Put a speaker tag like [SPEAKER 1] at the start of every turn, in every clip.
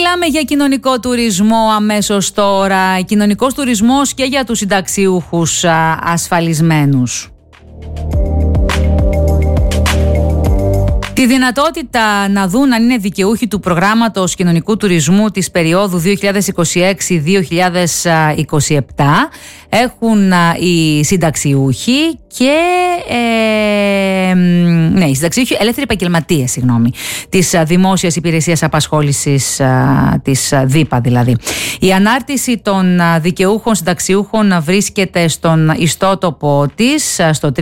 [SPEAKER 1] Μιλάμε για κοινωνικό τουρισμό αμέσως τώρα. Κοινωνικός τουρισμός και για τους συνταξιούχους ασφαλισμένους. Τη δυνατότητα να δουν αν είναι δικαιούχοι του προγράμματος κοινωνικού τουρισμού της περίοδου 2026-2027 έχουν οι συνταξιούχοι και οι συνταξιούχοι ελεύθεροι επαγγελματίες, της Δημόσιας Υπηρεσίας Απασχόλησης, της ΔΥΠΑ δηλαδή. Η ανάρτηση των δικαιούχων συνταξιούχων βρίσκεται στον ιστότοπο της, στο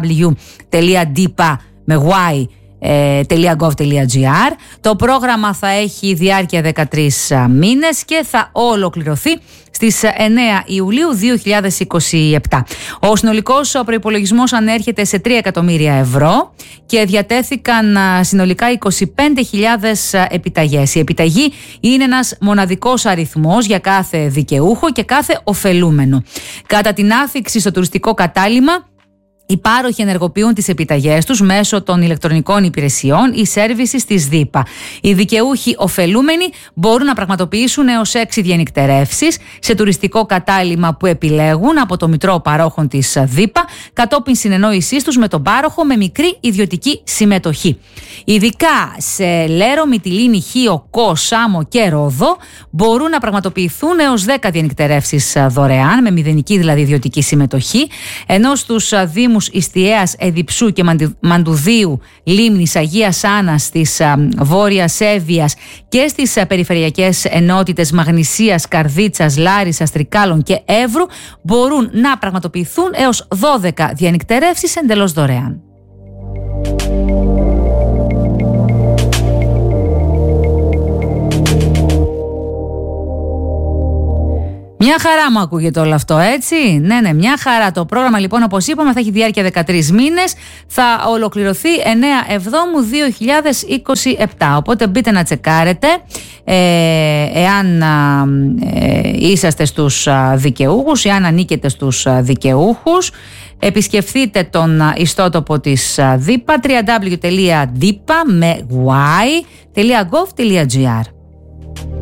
[SPEAKER 1] www.dipa.gov.gr. Το πρόγραμμα θα έχει διάρκεια 13 μήνες και θα ολοκληρωθεί στις 9 Ιουλίου 2027. Ο συνολικός προϋπολογισμός ανέρχεται σε 3 εκατομμύρια ευρώ και διατέθηκαν συνολικά 25.000 επιταγές. Η επιταγή είναι ένας μοναδικός αριθμός για κάθε δικαιούχο και κάθε ωφελούμενο. Κατά την άφιξη στο τουριστικό κατάλημα, οι πάροχοι ενεργοποιούν τις επιταγές τους μέσω των ηλεκτρονικών υπηρεσιών ή services της ΔΥΠΑ. Οι δικαιούχοι ωφελούμενοι μπορούν να πραγματοποιήσουν έως 6 διανυκτερεύσεις σε τουριστικό κατάλημα που επιλέγουν από το Μητρό Παρόχων της ΔΥΠΑ, κατόπιν συνεννόησής τους με τον πάροχο με μικρή ιδιωτική συμμετοχή. Ειδικά σε Λέρο, Μυτιλήνη, Χίο, Κο, Σάμο και Ρόδο μπορούν να πραγματοποιηθούν έως 10 διανυκτερεύσεις δωρεάν, με μηδενική δηλαδή ιδιωτική συμμετοχή, ενώ στους Δήμους Ιστιαίας, Εδιψού και Μαντουδίου, Λίμνης, Αγίας Άννας, της Βόρειας Εύβοιας και στις περιφερειακές ενότητες Μαγνησίας, Καρδίτσας, Λάρισσας, Τρικάλων και Εύρου μπορούν να πραγματοποιηθούν έως 12 διανυκτερεύσεις εντελώς δωρεάν. Μια χαρά μου ακούγεται όλο αυτό, έτσι. Ναι, μια χαρά. Το πρόγραμμα λοιπόν, όπως είπαμε, θα έχει διάρκεια 13 μήνες. Θα ολοκληρωθεί 9 Εβδόμου 2027. Οπότε μπείτε να τσεκάρετε εάν είσαστε στους δικαιούχους, εάν ανήκετε στους δικαιούχους. Επισκεφθείτε τον ιστότοπο της ΔΥΠΑ, www.dipa.gov.gr.